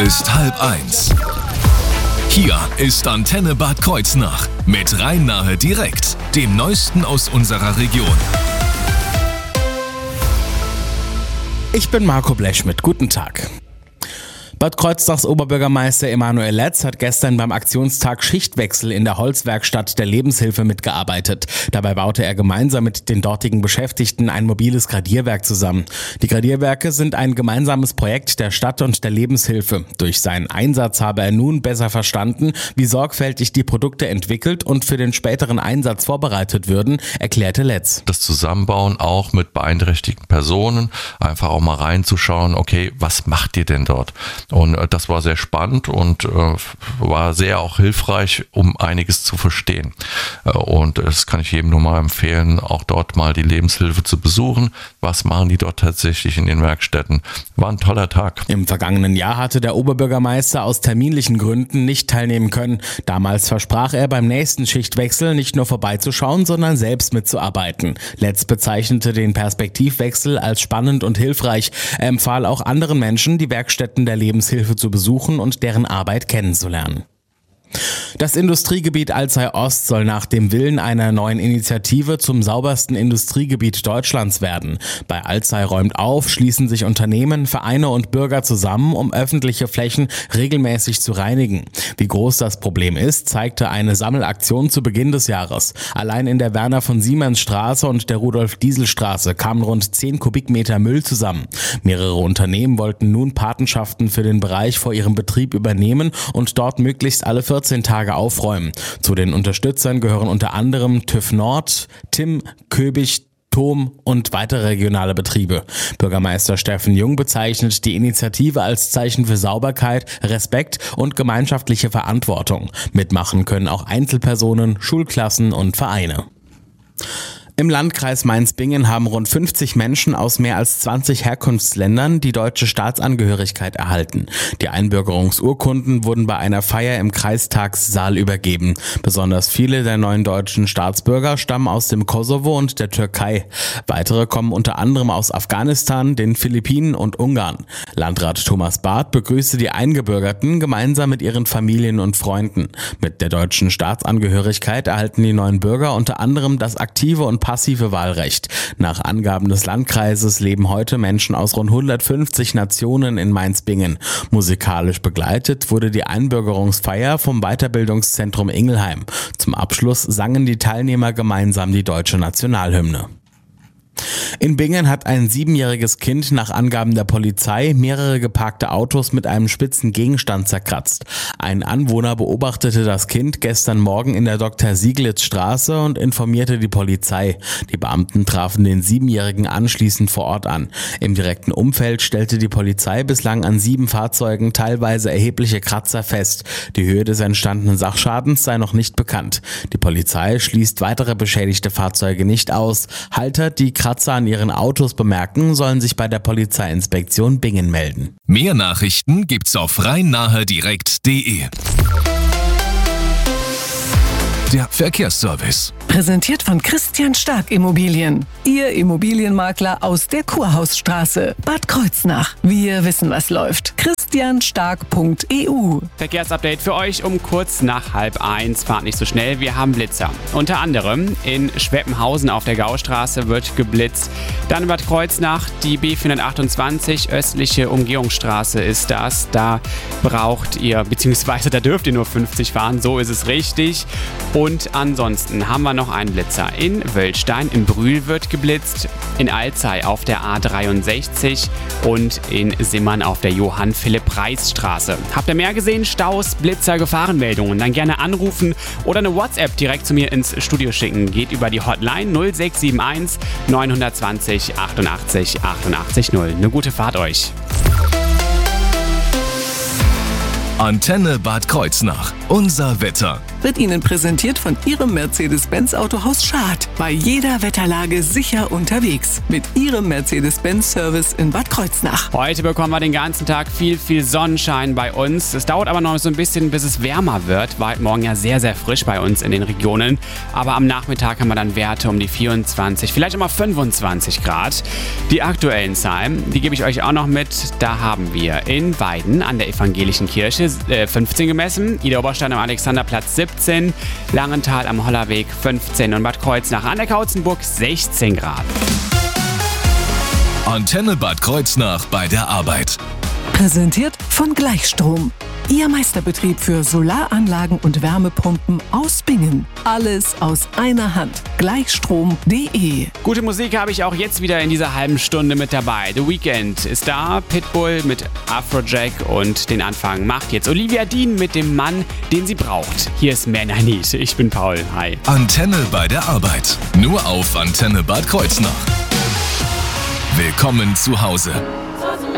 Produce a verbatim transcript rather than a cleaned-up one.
ist halb eins. Hier ist Antenne Bad Kreuznach mit Rhein-Nahe direkt, dem Neuesten aus unserer Region. Ich bin Marco Blechschmidt. Guten Tag. Bad Kreuznachs Oberbürgermeister Emanuel Letz hat gestern beim Aktionstag Schichtwechsel in der Holzwerkstatt der Lebenshilfe mitgearbeitet. Dabei baute er gemeinsam mit den dortigen Beschäftigten ein mobiles Gradierwerk zusammen. Die Gradierwerke sind ein gemeinsames Projekt der Stadt und der Lebenshilfe. Durch seinen Einsatz habe er nun besser verstanden, wie sorgfältig die Produkte entwickelt und für den späteren Einsatz vorbereitet würden, erklärte Letz. Das Zusammenbauen auch mit beeinträchtigten Personen, einfach auch mal reinzuschauen, okay, was macht ihr denn dort? Und äh, das war sehr spannend und äh, war sehr auch hilfreich, um einiges zu verstehen. Äh, und das kann ich jedem nur mal empfehlen, auch dort mal die Lebenshilfe zu besuchen. Was machen die dort tatsächlich in den Werkstätten? War ein toller Tag. Im vergangenen Jahr hatte der Oberbürgermeister aus terminlichen Gründen nicht teilnehmen können. Damals versprach er beim nächsten Schichtwechsel nicht nur vorbeizuschauen, sondern selbst mitzuarbeiten. Letz bezeichnete den Perspektivwechsel als spannend und hilfreich. Er empfahl auch anderen Menschen, die Werkstätten der Lebenshilfe zu besuchen und deren Arbeit kennenzulernen. Das Industriegebiet Alzey-Ost soll nach dem Willen einer neuen Initiative zum saubersten Industriegebiet Deutschlands werden. Bei Alzey räumt auf schließen sich Unternehmen, Vereine und Bürger zusammen, um öffentliche Flächen regelmäßig zu reinigen. Wie groß das Problem ist, zeigte eine Sammelaktion zu Beginn des Jahres. Allein in der Werner von Siemens Straße und der Rudolf-Diesel-Straße kamen rund zehn Kubikmeter Müll zusammen. Mehrere Unternehmen wollten nun Patenschaften für den Bereich vor ihrem Betrieb übernehmen und dort möglichst alle vierzehn Tage aufräumen. Zu den Unterstützern gehören unter anderem TÜV Nord, Tim, Köbig, Tom und weitere regionale Betriebe. Bürgermeister Steffen Jung bezeichnet die Initiative als Zeichen für Sauberkeit, Respekt und gemeinschaftliche Verantwortung. Mitmachen können auch Einzelpersonen, Schulklassen und Vereine. Im Landkreis Mainz-Bingen haben rund fünfzig Menschen aus mehr als zwanzig Herkunftsländern die deutsche Staatsangehörigkeit erhalten. Die Einbürgerungsurkunden wurden bei einer Feier im Kreistagssaal übergeben. Besonders viele der neuen deutschen Staatsbürger stammen aus dem Kosovo und der Türkei. Weitere kommen unter anderem aus Afghanistan, den Philippinen und Ungarn. Landrat Thomas Barth begrüßte die Eingebürgerten gemeinsam mit ihren Familien und Freunden. Mit der deutschen Staatsangehörigkeit erhalten die neuen Bürger unter anderem das aktive und passive Wahlrecht. Nach Angaben des Landkreises leben heute Menschen aus rund hundertfünfzig Nationen in Mainz-Bingen. Musikalisch begleitet wurde die Einbürgerungsfeier vom Weiterbildungszentrum Ingelheim. Zum Abschluss sangen die Teilnehmer gemeinsam die deutsche Nationalhymne. In Bingen hat ein siebenjähriges Kind nach Angaben der Polizei mehrere geparkte Autos mit einem spitzen Gegenstand zerkratzt. Ein Anwohner beobachtete das Kind gestern Morgen in der Doktor-Sieglitz-Straße und informierte die Polizei. Die Beamten trafen den Siebenjährigen anschließend vor Ort an. Im direkten Umfeld stellte die Polizei bislang an sieben Fahrzeugen teilweise erhebliche Kratzer fest. Die Höhe des entstandenen Sachschadens sei noch nicht bekannt. Die Polizei schließt weitere beschädigte Fahrzeuge nicht aus. Halter, die Kratzer an ihren Autos bemerken, sollen sich bei der Polizeiinspektion Bingen melden. Mehr Nachrichten gibt's auf rhein-nahe direkt punkt de. Der Verkehrsservice. Präsentiert von Christian Stark Immobilien. Ihr Immobilienmakler aus der Kurhausstraße, Bad Kreuznach. Wir wissen, was läuft. christian stark punkt e u. Verkehrsupdate für euch um kurz nach halb eins. Fahrt nicht so schnell, wir haben Blitzer. Unter anderem in Schweppenhausen auf der Gaustraße wird geblitzt. Dann in Bad Kreuznach die B vierhundertachtundzwanzig, östliche Umgehungsstraße ist das. Da braucht ihr, beziehungsweise da dürft ihr nur fünfzig fahren, so ist es richtig. Und ansonsten haben wir noch einen Blitzer. In Wöllstein, in Brühl wird geblitzt, in Alzey auf der A dreiundsechzig und in Simmern auf der Johann-Philipp-Reiß-Straße. Habt ihr mehr gesehen? Staus, Blitzer, Gefahrenmeldungen? Dann gerne anrufen oder eine WhatsApp direkt zu mir ins Studio schicken. Geht über die Hotline null sechs sieben eins neun zwei null achtundachtzig achtundachtzig null. Eine gute Fahrt euch. Antenne Bad Kreuznach. Unser Wetter. wird Ihnen präsentiert von Ihrem Mercedes-Benz Autohaus Schad. Bei jeder Wetterlage sicher unterwegs. Mit Ihrem Mercedes-Benz-Service in Bad Kreuznach. Heute bekommen wir den ganzen Tag viel, viel Sonnenschein bei uns. Es dauert aber noch so ein bisschen, bis es wärmer wird. War heute Morgen ja sehr, sehr frisch bei uns in den Regionen. Aber am Nachmittag haben wir dann Werte um die vierundzwanzig, vielleicht auch mal fünfundzwanzig Grad. Die aktuellen Zahlen, die gebe ich euch auch noch mit. Da haben wir in Weiden an der Evangelischen Kirche äh, fünfzehn gemessen, Ida Oberstein am Alexanderplatz siebzehn, Langenthal am Hollerweg fünfzehn und Bad Kreuznach an der Kautzenburg sechzehn Grad. Antenne Bad Kreuznach bei der Arbeit. Präsentiert von Gleichstrom. Ihr Meisterbetrieb für Solaranlagen und Wärmepumpen aus Bingen. Alles aus einer Hand. Gleichstrom punkt de. Gute Musik habe ich auch jetzt wieder in dieser halben Stunde mit dabei. The Weeknd ist da, Pitbull mit Afrojack und den Anfang macht jetzt Olivia Dean mit dem Mann, den sie braucht. Hier ist Man I Need. Ich bin Paul. Hi. Antenne bei der Arbeit. Nur auf Antenne Bad Kreuznach. Willkommen zu Hause.